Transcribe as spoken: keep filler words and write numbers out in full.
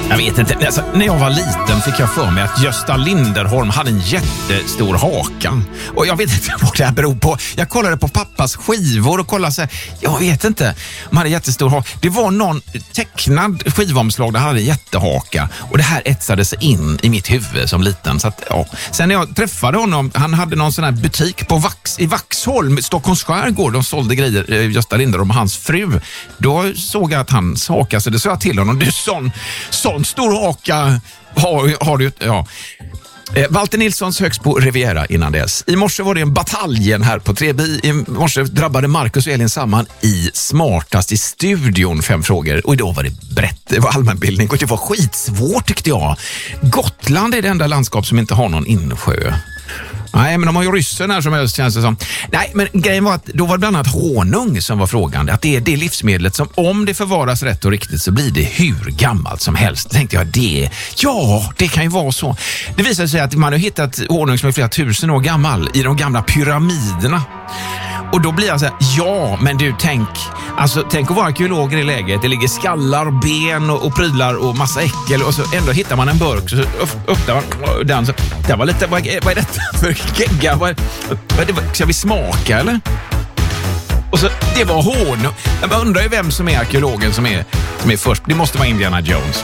Jag vet inte, alltså, när jag var liten fick jag för mig att Gösta Linderholm hade en jättestor haka. Och jag vet inte vad det här beror på. Jag kollade på pappas skivor och kollade så här, jag vet inte, man hade jättestor haka. Det var någon tecknad skivomslag där hade jättehaka. Och det här etsade sig in i mitt huvud som liten. Så att, ja. Sen när jag träffade honom, han hade någon sån här butik på Vax, i Vaxholm, Stockholms skärgård. De sålde grejer, Gösta Linderholm och hans fru. Då såg jag att han haka, så det sa jag till honom. Du, sån, sån stor haka har, har du, ja. Eh, Walter Nilssons högst på Riviera innan dess. I morse var det en bataljen här på Trebi. I morse drabbade Marcus och Elin samman i Smartast i studion, fem frågor. Och idag var det brett, det var allmänbildning och det var skitsvårt tyckte jag. Gotland är det enda landskap som inte har någon insjö. Nej, men de har ju ryssen här som helst, känns det som. Nej, men grejen var att då var det bland annat honung som var frågan. Att det är det livsmedlet som, om det förvaras rätt och riktigt, så blir det hur gammalt som helst. Tänkte jag, det, ja, det kan ju vara så. Det visar sig att man har hittat honung som är flera tusen år gammal i de gamla pyramiderna. Och då blir jag så här, ja, men du tänk, alltså tänk att vara arkeologer i läget. Det ligger skallar, ben och, och prylar och massa äckel och så ändå hittar man en burk så öppnar man den så, det var lite, vad, vad är detta för gegga? Vad, vad, vad, ska vi smaka eller? Och så, det var honung. Jag undrar ju vem som är arkeologen som är, som är först. Det måste vara Indiana Jones.